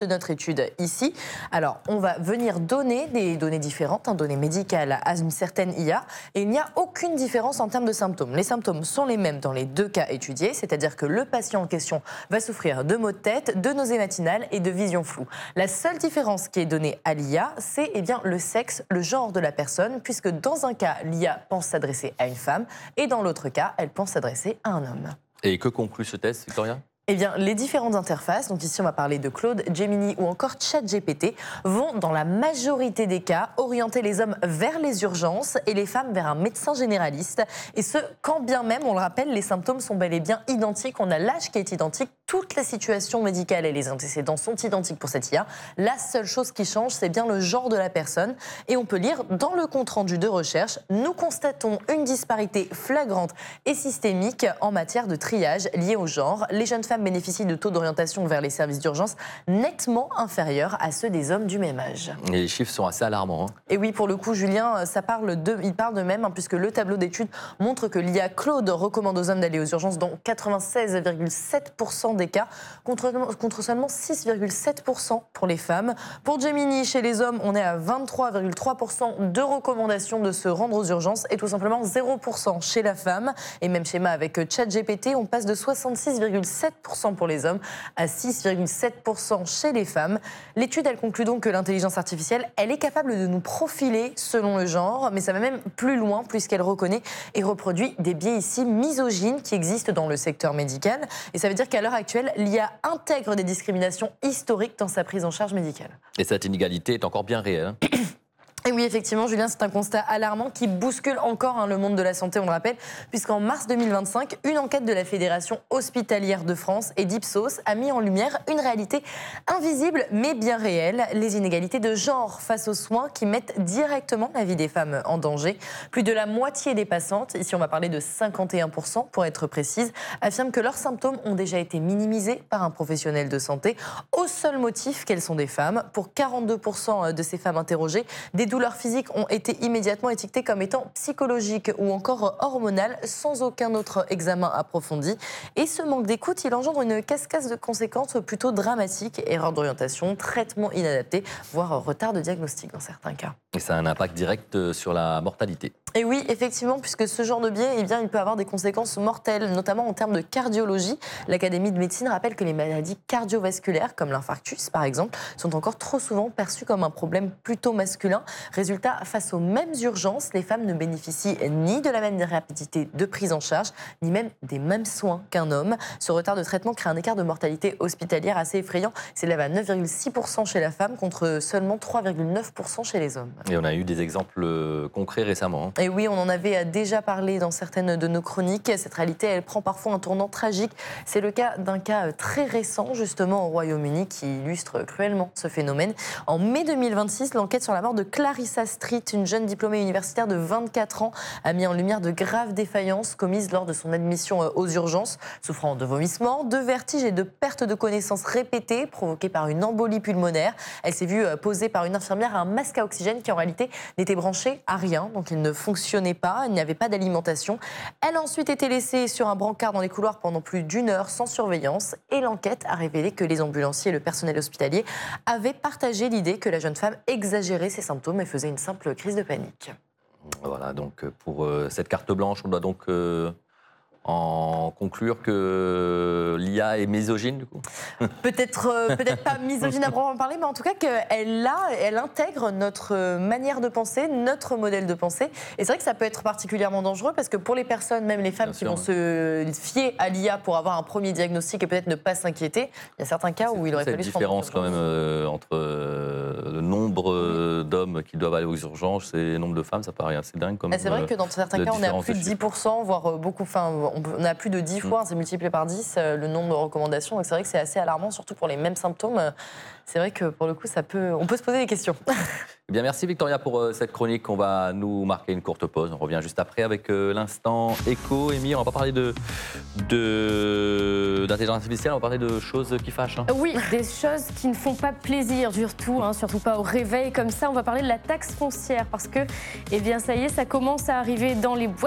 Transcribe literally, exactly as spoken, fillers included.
de notre étude ici. Alors, on va venir donner des données différentes, hein, données médicales à une certaine I A, et il n'y a aucune différence en termes de symptômes. Les symptômes sont les mêmes dans les deux cas étudiés, c'est-à-dire que le patient en question va souffrir de maux de tête, de nausées matinales et de vision floue. La seule différence qui est donnée à l'I A, c'est eh bien le sexe, le genre de la personne, puisque dans un cas, l'I A pense s'adresser à une femme, et dans l'autre cas, elle pense s'adresser à un homme. Et que conclut ce test, Victoria ? Eh bien, les différentes interfaces, donc ici on va parler de Claude, Gemini ou encore ChatGPT, vont dans la majorité des cas orienter les hommes vers les urgences et les femmes vers un médecin généraliste. Et ce, quand bien même, on le rappelle, les symptômes sont bel et bien identiques, on a l'âge qui est identique, toutes les situations médicales et les antécédents sont identiques pour cette I A. La seule chose qui change, c'est bien le genre de la personne. Et on peut lire dans le compte-rendu de recherche, nous constatons une disparité flagrante et systémique en matière de triage lié au genre. Les jeunes femmes bénéficient de taux d'orientation vers les services d'urgence nettement inférieurs à ceux des hommes du même âge. Et les chiffres sont assez alarmants. Hein. Et oui, pour le coup, Julien, ça parle de, il parle de même, hein, puisque le tableau d'études montre que l'I A Claude recommande aux hommes d'aller aux urgences dans quatre-vingt-seize virgule sept pour cent des cas, contre, contre seulement six virgule sept pour cent pour les femmes. Pour Gemini, chez les hommes, on est à vingt-trois virgule trois pour cent de recommandations de se rendre aux urgences et tout simplement zéro pour cent chez la femme. Et même schéma avec ChatGPT, on passe de soixante-six virgule sept pour cent pour les hommes à six virgule sept pour cent chez les femmes. L'étude, elle conclut donc que l'intelligence artificielle, elle est capable de nous profiler selon le genre, mais ça va même plus loin puisqu'elle reconnaît et reproduit des biais ici misogynes qui existent dans le secteur médical. Et ça veut dire qu'à l'heure actuelle, l'I A intègre des discriminations historiques dans sa prise en charge médicale. Et cette inégalité est encore bien réelle. Hein. Et oui, effectivement, Julien, c'est un constat alarmant qui bouscule encore hein, le monde de la santé, on le rappelle, puisqu'en mars deux mille vingt-cinq, une enquête de la Fédération hospitalière de France et d'Ipsos a mis en lumière une réalité invisible mais bien réelle, les inégalités de genre face aux soins qui mettent directement la vie des femmes en danger. Plus de la moitié des patientes, ici on va parler de cinquante et un pour cent pour être précise, affirment que leurs symptômes ont déjà été minimisés par un professionnel de santé au seul motif qu'elles sont des femmes. Pour quarante-deux pour cent de ces femmes interrogées, des douleurs physiques ont été immédiatement étiquetées comme étant psychologiques ou encore hormonales sans aucun autre examen approfondi. Et ce manque d'écoute, il engendre une cascade de conséquences plutôt dramatiques. Erreurs d'orientation, traitement inadapté, voire retard de diagnostic dans certains cas. Et ça a un impact direct sur la mortalité. Et oui, effectivement, puisque ce genre de biais, eh bien, il peut avoir des conséquences mortelles, notamment en termes de cardiologie. L'Académie de médecine rappelle que les maladies cardiovasculaires, comme l'infarctus par exemple, sont encore trop souvent perçues comme un problème plutôt masculin. Résultat, face aux mêmes urgences, les femmes ne bénéficient ni de la même rapidité de prise en charge, ni même des mêmes soins qu'un homme. Ce retard de traitement crée un écart de mortalité hospitalière assez effrayant. Il s'élève à neuf virgule six pour cent chez la femme contre seulement trois virgule neuf pour cent chez les hommes. Et on a eu des exemples concrets récemment. Et oui, on en avait déjà parlé dans certaines de nos chroniques. Cette réalité, elle prend parfois un tournant tragique. C'est le cas d'un cas très récent, justement, au Royaume-Uni, qui illustre cruellement ce phénomène. En mai deux mille vingt-six, l'enquête sur la mort de Clarissa Street, une jeune diplômée universitaire de vingt-quatre ans, a mis en lumière de graves défaillances commises lors de son admission aux urgences, souffrant de vomissements, de vertiges et de perte de connaissance répétées provoquées par une embolie pulmonaire. Elle s'est vue poser par une infirmière un masque à oxygène qui en réalité n'était branché à rien, donc il ne fonctionnait pas, il n'y avait pas d'alimentation. Elle a ensuite été laissée sur un brancard dans les couloirs pendant plus d'une heure sans surveillance et l'enquête a révélé que les ambulanciers et le personnel hospitalier avaient partagé l'idée que la jeune femme exagérait ses symptômes et faisait une simple crise de panique. Voilà, donc pour euh, cette carte blanche, on doit donc euh, en conclure que l'I A est misogyne, du coup. Peut-être euh, peut-être pas misogyne à proprement parler, mais en tout cas qu'elle a, elle intègre notre manière de penser, notre modèle de pensée. Et c'est vrai que ça peut être particulièrement dangereux parce que pour les personnes, même les femmes Bien qui sûr, vont ouais. se fier à l'I A pour avoir un premier diagnostic et peut-être ne pas s'inquiéter, il y a certains cas où il aurait fallu se prendre. Cette différence quand même euh, entre euh, le nombre euh, d'hommes qui doivent aller aux urgences et le nombre de femmes, ça paraît assez dingue. Comme, c'est vrai que dans certains cas, on est à plus de dix pour cent, voire beaucoup. Enfin, on a plus de dix fois, c'est multiplié par dix le nombre de recommandations. Donc c'est vrai que c'est assez alarmant, surtout pour les mêmes symptômes. C'est vrai que pour le coup, ça peut, on peut se poser des questions. Eh bien, merci Victoria pour euh, cette chronique. On va nous marquer une courte pause. On revient juste après avec euh, l'instant écho. Émy, on va pas parler de, de, d'intelligence artificielle, on va parler de choses qui fâchent. Hein. Oui, des choses qui ne font pas plaisir, surtout, hein, surtout pas au réveil comme ça. On va parler de la taxe foncière parce que, eh bien, ça y est, ça commence à arriver dans les boîtes